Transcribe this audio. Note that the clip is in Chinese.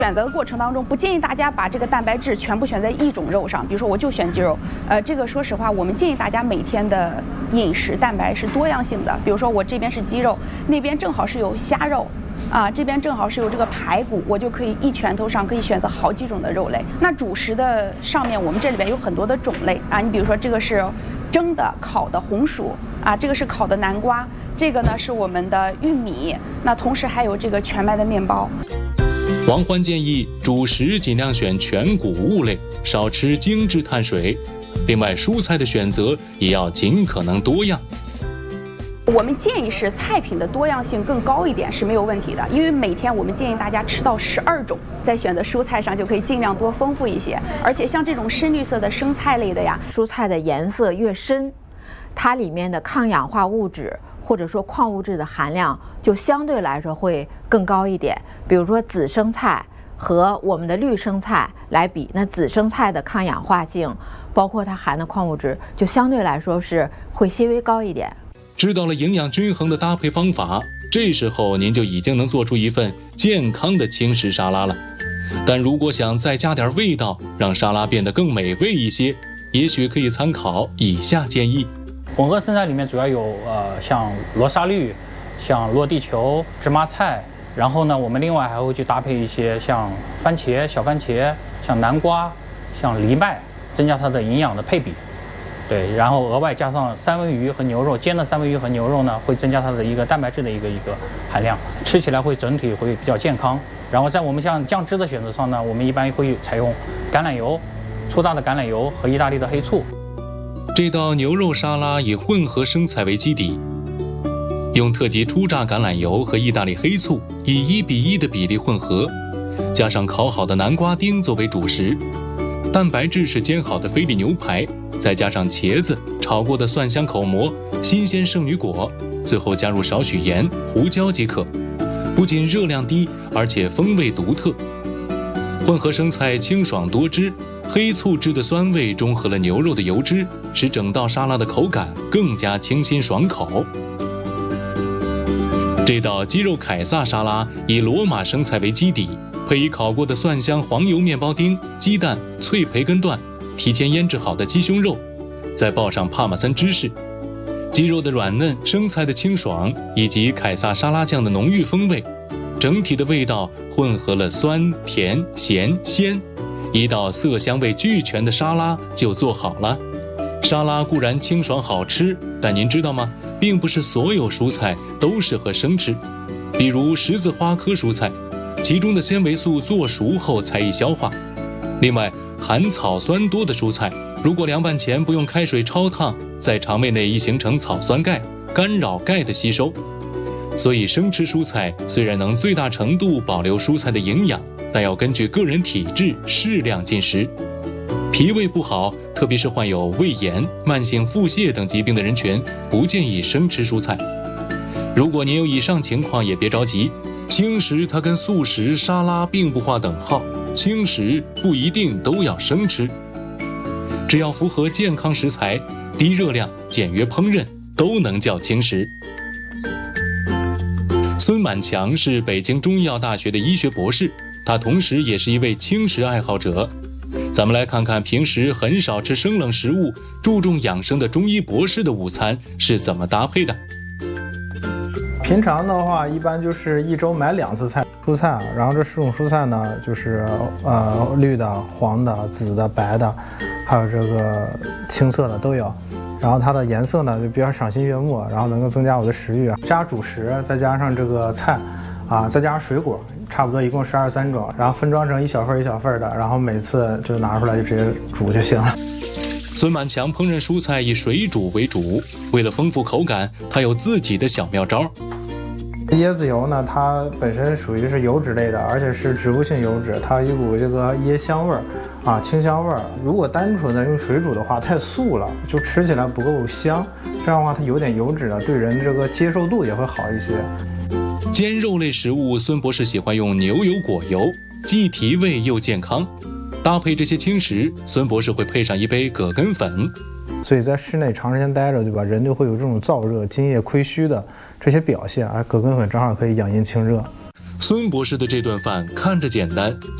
选择的过程当中，不建议大家把这个蛋白质全部选在一种肉上，比如说我就选鸡肉。这个说实话，我们建议大家每天的饮食蛋白是多样性的。比如说我这边是鸡肉，那边正好是有虾肉，这边正好是有这个排骨，我就可以一拳头上可以选择好几种的肉类。那主食的上面，我们这里边有很多的种类你比如说这个是蒸的、烤的红薯这个是烤的南瓜，这个呢是我们的玉米，那同时还有这个全麦的面包。 王欢建议主食尽量选全谷物类，少吃精致碳水。另外，蔬菜的选择也要尽可能多样。 我们建议是菜品的多样性更高一点是没有问题的，因为每天我们建议大家吃到12种，在选择蔬菜上就可以尽量多丰富一些。而且像这种深绿色的生菜类的呀， 蔬菜的颜色越深，它里面的抗氧化物质或者说矿物质的含量就相对来说会更高一点。比如说紫生菜和我们的绿生菜来比，那紫生菜的抗氧化性，包括它含的矿物质，就相对来说是会些微高一点。 知道了营养均衡的搭配方法，这时候您就已经能做出一份健康的轻食沙拉了。但如果想再加点味道，让沙拉变得更美味一些，也许可以参考以下建议。 混合生菜里面主要有像罗沙律、像落地球、芝麻菜，然后呢，我们另外还会去搭配一些像番茄、小番茄、像南瓜、像藜麦，增加它的营养的配比。对，然后额外加上三文鱼和牛肉，煎的三文鱼和牛肉呢，会增加它的一个蛋白质的一个含量，吃起来会整体会比较健康。然后在我们像酱汁的选择上呢，我们一般会采用橄榄油、粗榨的橄榄油和意大利的黑醋。 这道牛肉沙拉以混合生菜为基底，用特级初榨橄榄油和意大利黑醋以1:1的比例混合，加上烤好的南瓜丁作为主食，蛋白质是煎好的菲力牛排，再加上茄子、炒过的蒜香口蘑、新鲜圣女果，最后加入少许盐、胡椒即可。不仅热量低，而且风味独特。混合生菜清爽多汁，黑醋汁的酸味中和了牛肉的油脂，使整道沙拉的口感更加清新爽口。这道鸡肉凯撒沙拉以罗马生菜为基底，配以烤过的蒜香黄油面包丁、鸡蛋、脆培根段、提前腌制好的鸡胸肉，再爆上帕玛森芝士。鸡肉的软嫩，生菜的清爽，以及凯撒沙拉酱的浓郁风味，整体的味道混合了酸、甜、咸、鲜，一道色香味俱全的沙拉就做好了。沙拉固然清爽好吃，但您知道吗？并不是所有蔬菜都适合生吃。比如十字花科蔬菜，其中的纤维素做熟后才易消化。另外，含草酸多的蔬菜，如果凉拌前不用开水焯烫，在肠胃内易形成草酸钙，干扰钙的吸收。所以生吃蔬菜虽然能最大程度保留蔬菜的营养，但要根据个人体质适量进食。脾胃不好，特别是患有胃炎、慢性腹泻等疾病的人群，不建议生吃蔬菜。如果您有以上情况，也别着急，轻食它跟素食、沙拉并不划等号，轻食不一定都要生吃，只要符合健康食材、低热量、简约烹饪，都能叫轻食。孙满强是北京中医药大学的医学博士，他同时也是一位轻食爱好者。咱们来看看平时很少吃生冷食物、注重养生的中医博士的午餐是怎么搭配的。 平常的话，一般就是一周买2次蔬菜，然后这4种蔬菜呢，就是绿的、黄的、紫的、白的，还有这个青色的都有。然后它的颜色呢就比较赏心悦目，然后能够增加我的食欲。加主食，再加上这个菜，再加上水果，差不多一共是23种，然后分装成一小份一小份的，然后每次就拿出来就直接煮就行了。 孙满强烹饪蔬菜以水煮为主，为了丰富口感，他有自己的小妙招。 椰子油呢，它本身属于是油脂类的，而且是植物性油脂，它有一股这个椰香味儿清香味儿。如果单纯的用水煮的话，太素了，就吃起来不够香。这样的话，它有点油脂呢，对人这个接受度也会好一些。 煎肉类食物，孙博士喜欢用牛油果油，既提味又健康。搭配这些轻食，孙博士会配上一杯葛根粉。 所以在室内长时间待着，对吧？人就会有这种燥热、津液亏虚的这些表现葛根粉正好可以养阴清热。 孙博士的这顿饭看着简单，